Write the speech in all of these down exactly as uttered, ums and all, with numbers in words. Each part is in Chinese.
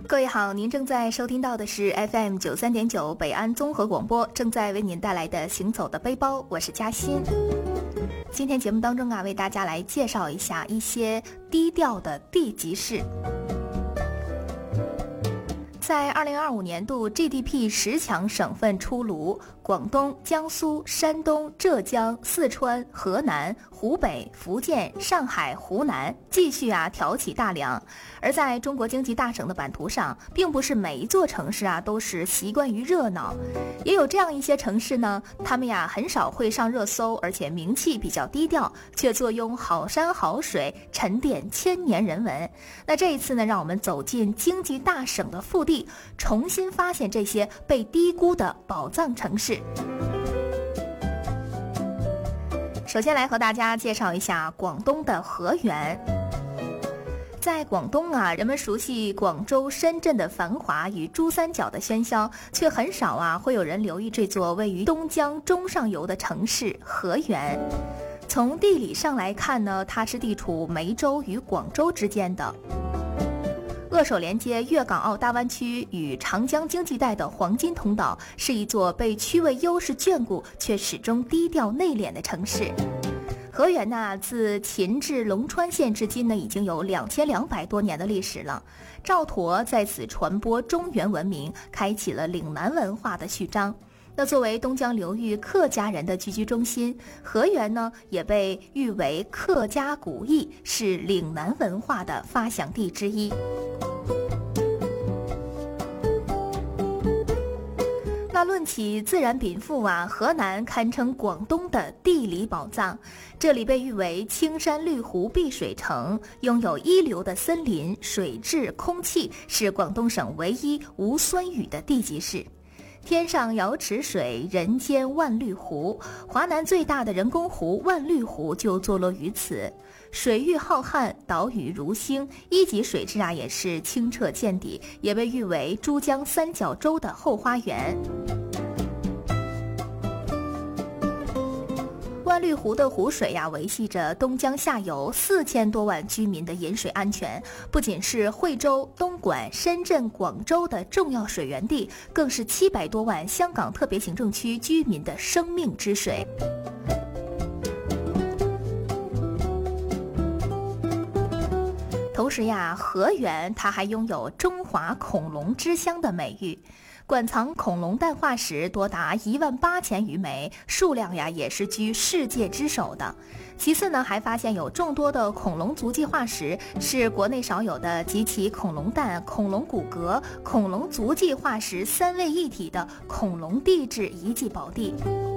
各位好，您正在收听到的是 F M 九三点九北安综合广播，正在为您带来的行走的背包，我是嘉欣。今天节目当中啊，为大家来介绍一下一些低调的地级市。在二零二五年度 G D P 十强省份出炉，广东、江苏、山东、浙江、四川、河南、湖北、福建、上海、湖南继续啊挑起大梁。而在中国经济大省的版图上，并不是每一座城市啊都是习惯于热闹，也有这样一些城市呢，他们呀很少会上热搜，而且名气比较低调，却坐拥好山好水，沉淀千年人文。那这一次呢，让我们走进经济大省的腹地，重新发现这些被低估的宝藏城市。首先来和大家介绍一下广东的河源。在广东啊，人们熟悉广州、深圳的繁华与珠三角的喧嚣，却很少啊会有人留意这座位于东江中上游的城市河源。从地理上来看呢，它是地处梅州与广州之间的，扼守连接粤港澳大湾区与长江经济带的黄金通道，是一座被区位优势眷顾却始终低调内敛的城市。河源呢，自秦至龙川县至今呢，已经有两千两百多年的历史了。赵佗在此传播中原文明，开启了岭南文化的序章。那作为东江流域客家人的聚居中心，河源呢也被誉为客家古邑，是岭南文化的发祥地之一。那论起自然禀赋啊，河南堪称广东的地理宝藏。这里被誉为青山绿湖碧水城，拥有一流的森林、水质、空气，是广东省唯一无酸雨的地级市。天上瑶池水，人间万绿湖。华南最大的人工湖万绿湖就坐落于此，水域浩瀚，岛屿如星，一级水质啊也是清澈见底，也被誉为珠江三角洲的后花园。万绿湖的湖水呀，维系着东江下游四千多万居民的饮水安全，不仅是惠州、东莞、深圳、广州的重要水源地，更是七百多万香港特别行政区居民的生命之水。同时呀，河源它还拥有中华恐龙之乡的美誉，馆藏恐龙蛋化石多达一万八千余枚，数量呀也是居世界之首的。其次呢，还发现有众多的恐龙足迹化石，是国内少有的集齐恐龙蛋、恐龙骨骼、恐龙足迹化石三位一体的恐龙地质遗迹宝地。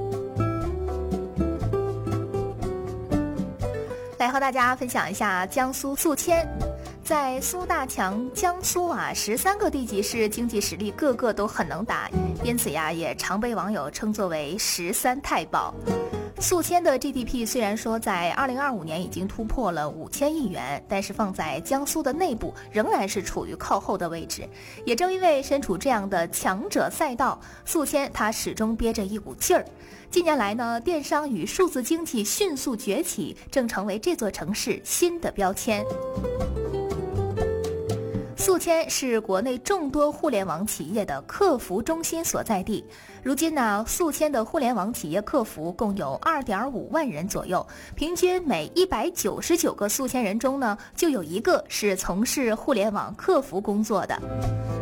来和大家分享一下江苏宿迁。在苏大强江苏啊，十三个地级市经济实力个个都很能打，因此呀，也常被网友称作为十三太保。宿迁的 G D P 虽然说在二零二五年已经突破了五千亿元，但是放在江苏的内部仍然是处于靠后的位置。也正因为身处这样的强者赛道，宿迁它始终憋着一股劲儿。近年来呢，电商与数字经济迅速崛起，正成为这座城市新的标签。宿迁是国内众多互联网企业的客服中心所在地。如今呢，宿迁的互联网企业客服共有 二点五万人左右，平均每一百九十九个宿迁人中呢，就有一个是从事互联网客服工作的。